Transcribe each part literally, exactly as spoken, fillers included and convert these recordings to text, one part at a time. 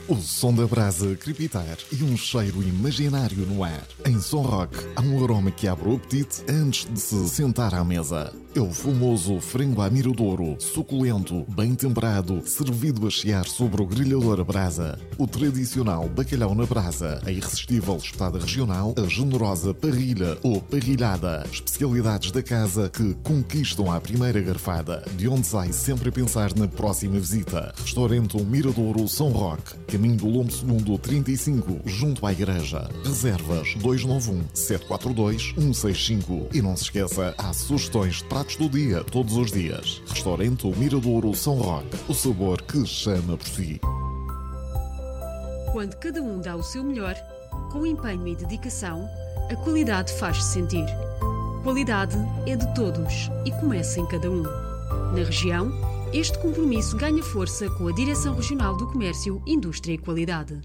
O som da brasa crepitar e um cheiro imaginário no ar. Em Som Rock, há um aroma que abre o apetite antes de se sentar à mesa. É o famoso frango à miradouro, suculento, bem temperado, servido a chiar sobre o grelhador a brasa. O tradicional bacalhau na brasa, a irresistível espetada regional, a generosa parrilha ou parrilhada. Especialidades da casa que conquistam à primeira garfada, de onde sai sempre a pensar na próxima visita. Restaurante Miradouro Som Rock, caminho do Lombo Segundo trinta e cinco, junto à igreja. Reservas dois nove um, sete quatro dois, um seis cinco. E não se esqueça, há sugestões de pratos do dia todos os dias. Restaurante Miradouro Som Rock, o sabor que chama por si. Quando cada um dá o seu melhor, com empenho e dedicação, a qualidade faz-se sentir. Qualidade é de todos e começa em cada um. Na região, este compromisso ganha força com a Direção Regional do Comércio, Indústria e Qualidade.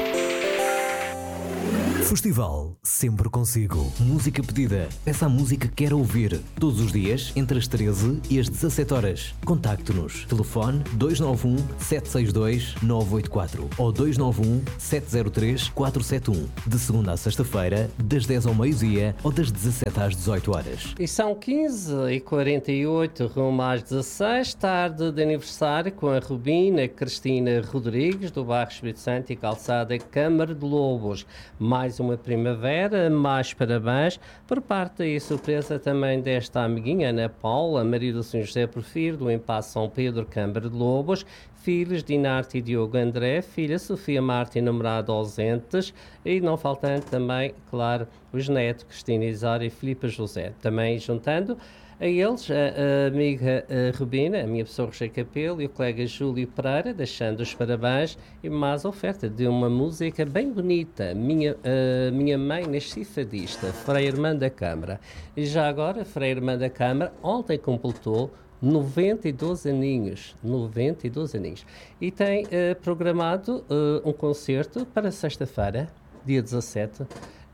Festival sempre consigo. Música pedida. Peça a música que quer ouvir. Todos os dias, entre as treze e as dezassete horas. Contacte-nos. Telefone dois nove um, sete seis dois, nove oito quatro ou dois nove um, sete zero três, quatro sete um. De segunda a sexta-feira, das dez ao meio-dia ou das dezassete às dezoito horas. E são quinze e quarenta e oito, rumo às dezasseis, tarde de aniversário com a Rubina Cristina Rodrigues, do bairro Espírito Santo e Calçada Câmara de Lobos. Mais uma primavera, mais parabéns por parte e surpresa também desta amiguinha Ana Paula, marido do senhor José Porfiro, do Impasse São Pedro, Câmara de Lobos, filhos Dinarte e Diogo André, filha Sofia Marta e namorado ausentes, e não faltando também, claro, os netos Cristina Isário e Filipe José. Também juntando a eles, a, a amiga a Rubina, a minha pessoa Roger Capelo e o colega Júlio Pereira, deixando os parabéns e mais a oferta de uma música bem bonita, Minha, a minha Mãe Nasci Fadista, Frei Irmã da Câmara. E já agora, Frei Irmã da Câmara, ontem completou noventa e dois aninhos, noventa e dois aninhos. E tem uh, programado uh, um concerto para sexta-feira, dia dezassete, uh,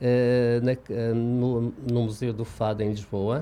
na, uh, no, no Museu do Fado em Lisboa.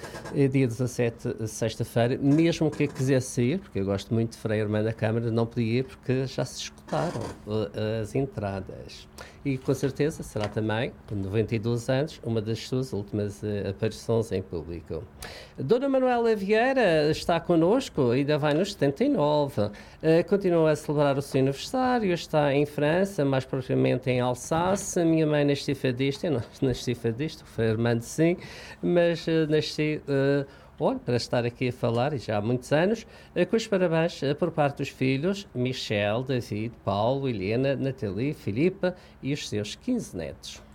Dia dezassete, sexta-feira, mesmo que eu quisesse sair, porque eu gosto muito de Frei Irmã da Câmara, não podia ir porque já se escutaram uh, as entradas. E com certeza será também, com noventa e dois anos, uma das suas últimas uh, aparições em público. Dona Manuela Vieira está connosco, ainda vai nos setenta e nove. Uh, continua a celebrar o seu aniversário, está em França, mais propriamente em Alsáce. A minha mãe nasci fadista, eu não nasci fadista, foi irmã de sim, mas uh, nasci... Uh, olha, para estar aqui a falar, e já há muitos anos, uh, com os parabéns uh, por parte dos filhos Michel, David, Paulo, Helena, Nathalie, Filipa e os seus quinze netos.